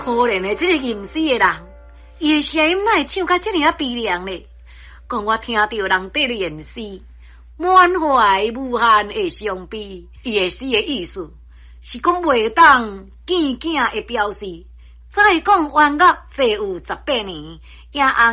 可怜的这个吟诗的人，伊的声音哪会唱甲这样啊悲凉呢？讲我听到人对你吟诗，满怀无限的伤悲。伊的诗的意思是讲袂当见囝的表示。再讲冤狱坐有18年，也